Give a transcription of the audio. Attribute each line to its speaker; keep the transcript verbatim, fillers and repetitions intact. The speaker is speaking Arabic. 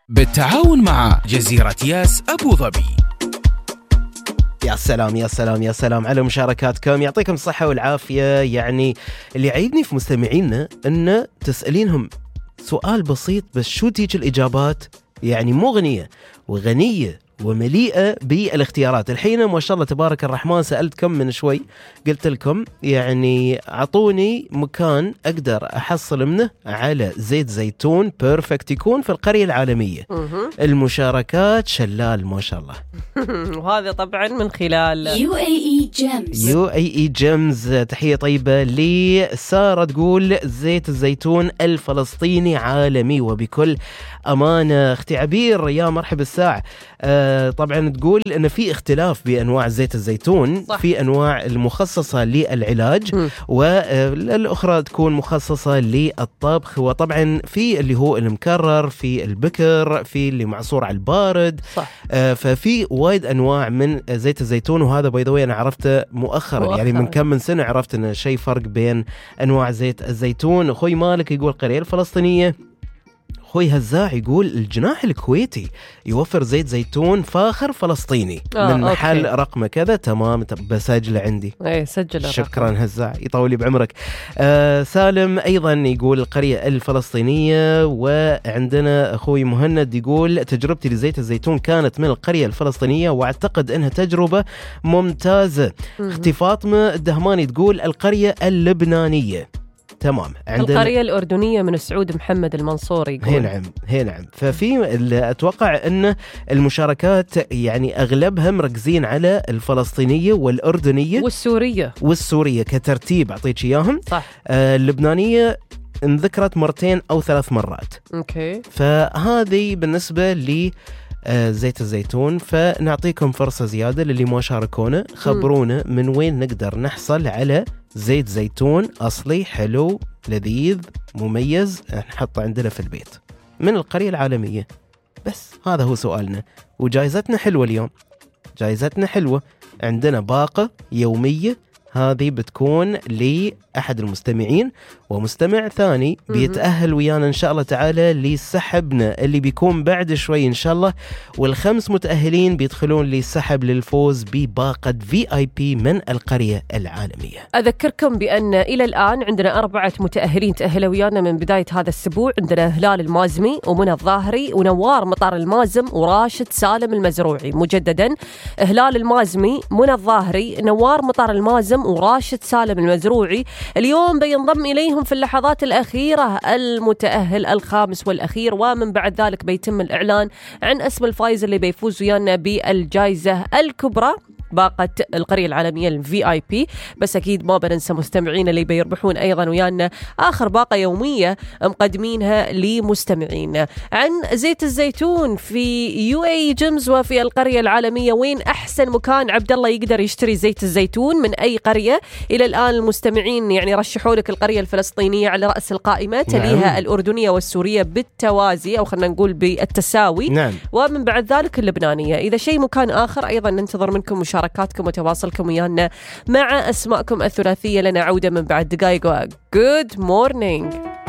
Speaker 1: بالتعاون مع جزيرة ياس أبو ظبي.
Speaker 2: يا سلام يا سلام يا سلام على مشاركاتكم، يعطيكم الصحة والعافية. يعني اللي عيبني في مستمعينا أن تسألينهم سؤال بسيط بس شو تيجي الإجابات يعني مغنية وغنية ومليئة بالاختيارات. الحين ما شاء الله تبارك الرحمن سألتكم من شوي قلت لكم يعني أعطوني مكان أقدر أحصل منه على زيت زيتون بيرفكت يكون في القرية العالمية. المشاركات شلال ما شاء الله.
Speaker 3: وهذا طبعا من خلال
Speaker 4: يو إيه إي Gems.
Speaker 2: يو إيه إي Gems. تحية طيبة لسارة تقول زيت الزيتون الفلسطيني عالمي وبكل أمانة. اختي عبير يا مرحبا الساعة. آه طبعا تقول أن في اختلاف بأنواع زيت الزيتون. صح. في أنواع المخصصة للعلاج م. والأخرى تكون مخصصة للطبخ، وطبعا في اللي هو المكرر، في البكر، في اللي معصور على البارد. صح. آه ففي وايد أنواع من زيت الزيتون، وهذا باي أنا عرفته مؤخرا, مؤخرا يعني من كم من سنة عرفت أن شيء فرق بين أنواع زيت الزيتون. أخوي مالك يقول قرية الفلسطينية. أخوي هزاع يقول الجناح الكويتي يوفر زيت زيتون فاخر فلسطيني آه من محل أوكي. رقمه كذا. تمام بسجله عندي.
Speaker 3: ايه سجل.
Speaker 2: شكرا هزاع يطولي بعمرك. آه سالم أيضا يقول القرية الفلسطينية. وعندنا أخوي مهند يقول تجربتي لزيت الزيتون كانت من القرية الفلسطينية وأعتقد أنها تجربة ممتازة. أختي فاطمة الدهماني تقول القرية اللبنانية. تمام.
Speaker 3: عندنا القرية الأردنية من السعود محمد المنصوري يقول.
Speaker 2: هي نعم هي نعم. ففي أتوقع أن المشاركات يعني أغلبها مركزين على الفلسطينية والأردنية
Speaker 3: والسورية
Speaker 2: والسورية كترتيب أعطيك إياهم.
Speaker 3: صح.
Speaker 2: آه اللبنانية انذكرت مرتين أو ثلاث مرات.
Speaker 3: أوكي.
Speaker 2: فهذه بالنسبة لي آه زيت الزيتون. فنعطيكم فرصة زيادة للي ما شاركونا، خبرونا م. من وين نقدر نحصل على زيت زيتون أصلي حلو لذيذ مميز نحطه عندنا في البيت من القرية العالمية. بس هذا هو سؤالنا. وجائزتنا حلوة اليوم، جائزتنا حلوة. عندنا باقة يومية، هذه بتكون لأحد المستمعين، ومستمع ثاني بيتأهل ويانا إن شاء الله تعالى لسحبنا اللي بيكون بعد شوي إن شاء الله. والخمس متأهلين بيدخلون لسحب للفوز بباقة في آي بي من القرية العالمية.
Speaker 3: أذكركم بأن إلى الآن عندنا أربعة متأهلين تأهلوا ويانا من بداية هذا الأسبوع. عندنا هلال المازمي ومنى الظاهري ونوار مطار المازم وراشد سالم المزروعي. مجددا هلال المازمي، منى الظاهري، نوار مطار المازم وراشد سالم المزروعي. اليوم بينضم إليهم في اللحظات الأخيرة المتأهل الخامس والأخير، ومن بعد ذلك بيتم الإعلان عن اسم الفائز اللي بيفوز ويانا بالجائزة الكبرى باقة القرية العالمية الفي آي بي. بس أكيد ما بننسى مستمعين اللي بيربحون أيضا ويانا آخر باقة يومية مقدمينها لمستمعين. عن زيت الزيتون في يو إيه إي Gems وفي القرية العالمية، وين أحسن مكان عبد الله يقدر يشتري زيت الزيتون من أي قرية؟ إلى الآن المستمعين يعني رشحوا لك القرية الفلسطينية على رأس القائمة، تليها نعم. الأردنية والسورية بالتوازي أو خلينا نقول بالتساوي نعم. ومن بعد ذلك اللبنانية. إذا شيء مكان آخر أيضا ننتظر منكم مشاركة مشاركاتكم وتواصلكم ويانا مع أسماءكم الثلاثية. لنا عودة من بعد دقائق. Good morning.